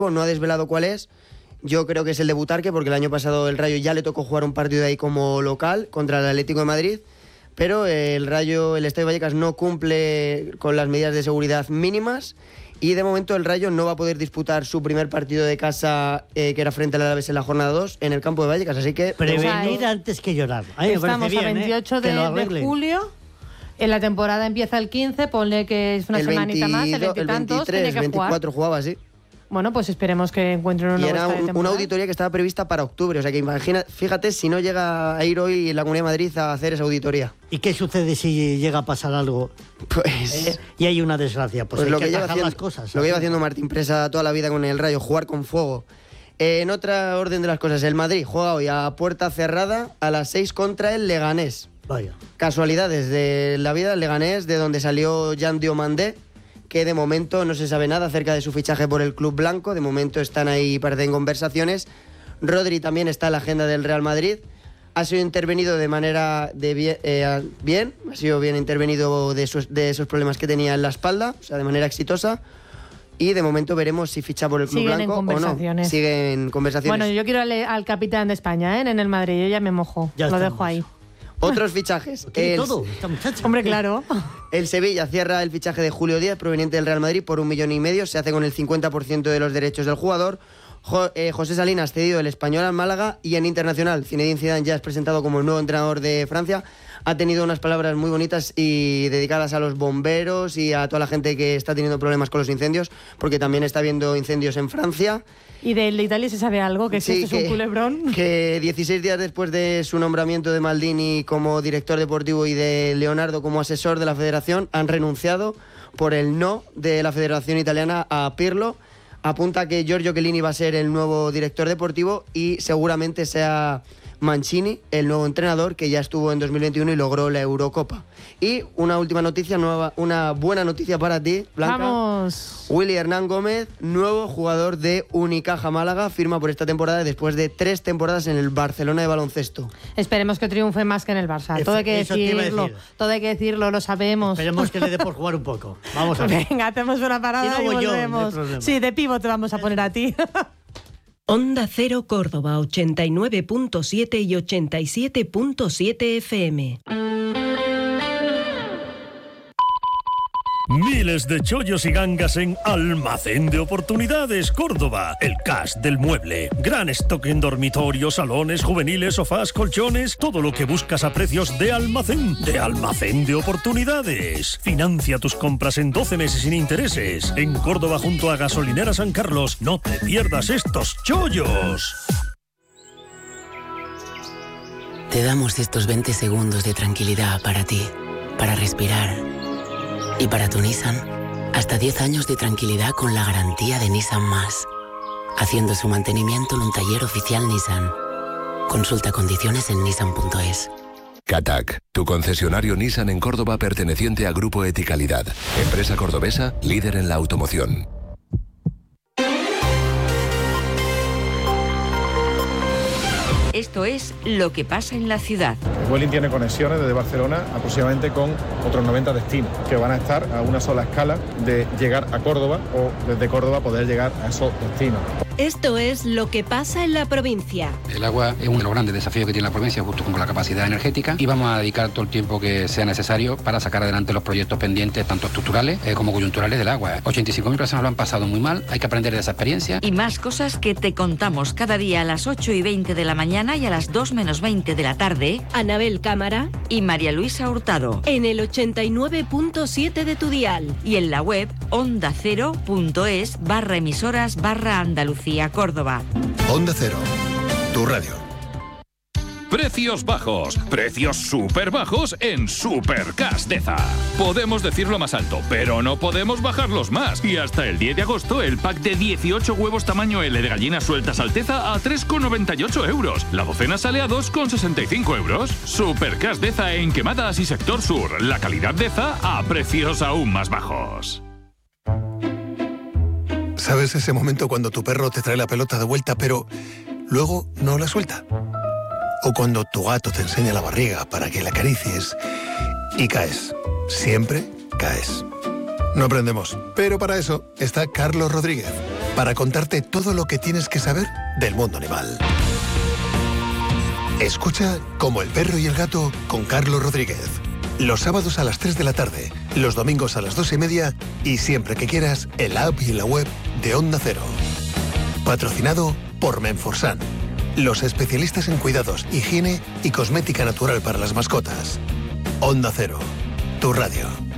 no ha desvelado cuál es. Yo creo que es el de Butarque, porque el año pasado el Rayo ya le tocó jugar un partido de ahí como local contra el Atlético de Madrid, pero el Rayo, el Estadio Vallecas no cumple con las medidas de seguridad mínimas y de momento el Rayo no va a poder disputar su primer partido de casa, que era frente al Alavés en la jornada 2, en el campo de Vallecas, así que... Prevenir antes que llorar. Estamos bien, a 28 de julio, la temporada empieza el 15, ponle que es una semanita más, el 20 y tantos, tiene que 24 jugaba, sí. Bueno, pues esperemos que encuentren una nueva temporada. Una auditoría que estaba prevista para octubre, o sea que imagina, fíjate si no llega a ir hoy la Comunidad de Madrid a hacer esa auditoría. ¿Y qué sucede si llega a pasar algo? Pues... y hay una desgracia, pues hay lo que lleva atajar haciendo, las cosas. Lo que lleva haciendo Martín Presa toda la vida con el Rayo, jugar con fuego. En otra orden de las cosas, el Madrid juega hoy a puerta cerrada a las 6 contra el Leganés. Vaya. Casualidades de la vida, el Leganés, de donde salió Jan Diomandé, que de momento no se sabe nada acerca de su fichaje por el club blanco. De momento están ahí, parecen conversaciones. Rodri también está en la agenda del Real Madrid. Ha sido intervenido de manera bien, ha sido bien intervenido de esos problemas que tenía en la espalda, o sea, de manera exitosa. Y de momento veremos si ficha por el club blanco o no. Siguen conversaciones. Bueno, yo quiero al capitán de España, en el Madrid. Yo ya me mojo, ya lo dejo ahí. Otros fichajes. Todo, esta muchacha. Hombre, claro. El Sevilla cierra el fichaje de Julio Díaz, proveniente del Real Madrid, por 1,5 millones. Se hace con el 50% de los derechos del jugador. José Salinas, cedido del Español al Málaga. Y en internacional, Zinedine Zidane ya es presentado como el nuevo entrenador de Francia. Ha tenido unas palabras muy bonitas y dedicadas a los bomberos y a toda la gente que está teniendo problemas con los incendios, porque también está habiendo incendios en Francia. ¿Y de Italia se sabe algo? ¿Que sí, esto es un culebrón? Que 16 días después de su nombramiento de Maldini como director deportivo y de Leonardo como asesor de la federación, han renunciado por el no de la Federación Italiana a Pirlo. Apunta que Giorgio Chiellini va a ser el nuevo director deportivo y seguramente sea Mancini, el nuevo entrenador, que ya estuvo en 2021 y logró la Eurocopa. Y una última noticia, una buena noticia para ti, Blanca. ¡Vamos! Willy Hernán Gómez, nuevo jugador de Unicaja Málaga, firma por esta temporada después de 3 temporadas en el Barcelona de baloncesto. Esperemos que triunfe más que en el Barça. Todo hay que decirlo, lo sabemos. Esperemos que le dé por jugar un poco. Vamos a ver. Venga, hacemos una parada y volvemos. Sí, de pivote vamos a poner a ti. Onda Cero Córdoba 89.7 y 87.7 FM. Miles de chollos y gangas en Almacén de Oportunidades Córdoba, el cash del mueble. Gran stock en dormitorios, salones, juveniles, sofás, colchones, todo lo que buscas a precios de Almacén de Oportunidades. Financia tus compras en 12 meses sin intereses. En Córdoba junto a Gasolinera San Carlos, no te pierdas estos chollos. Te damos estos 20 segundos de tranquilidad para ti, para respirar. Y para tu Nissan, hasta 10 años de tranquilidad con la garantía de Nissan Más. Haciendo su mantenimiento en un taller oficial Nissan. Consulta condiciones en nissan.es. Catac, tu concesionario Nissan en Córdoba perteneciente a Grupo Eticalidad. Empresa cordobesa, líder en la automoción. Esto es lo que pasa en la ciudad. Vueling tiene conexiones desde Barcelona aproximadamente con otros 90 destinos que van a estar a una sola escala de llegar a Córdoba o desde Córdoba poder llegar a esos destinos. Esto es lo que pasa en la provincia. El agua es uno de los grandes desafíos que tiene la provincia, justo como la capacidad energética, y vamos a dedicar todo el tiempo que sea necesario para sacar adelante los proyectos pendientes, tanto estructurales como coyunturales del agua. 85.000 personas lo han pasado muy mal, hay que aprender de esa experiencia. Y más cosas que te contamos cada día a las 8:20 de la mañana y a las 2:20 de la tarde. Anabel Cámara y María Luisa Hurtado. En el 89.7 de tu dial. Y en la web ondacero.es/emisoras/Andalucía Córdoba. Onda Cero, tu radio. Precios bajos, precios súper bajos en Supercash Deza. Podemos decirlo más alto, pero no podemos bajarlos más. Y hasta el 10 de agosto, el pack de 18 huevos tamaño L de gallinas sueltas Alteza a 3,98 euros. La docena sale a 2,65 euros. Supercash Deza en Quemadas y Sector Sur. La calidad Deza a precios aún más bajos. ¿Sabes ese momento cuando tu perro te trae la pelota de vuelta, pero luego no la suelta? O cuando tu gato te enseña la barriga para que la acaricies y caes. Siempre caes. No aprendemos, pero para eso está Carlos Rodríguez. para contarte todo lo que tienes que saber del mundo animal. Escucha Como el perro y el gato con Carlos Rodríguez. Los sábados a las 3 de la tarde, los domingos a las 2:30 y siempre que quieras en la app y en la web de Onda Cero. Patrocinado por Menforsan, los especialistas en cuidados, higiene y cosmética natural para las mascotas. Onda Cero, tu radio.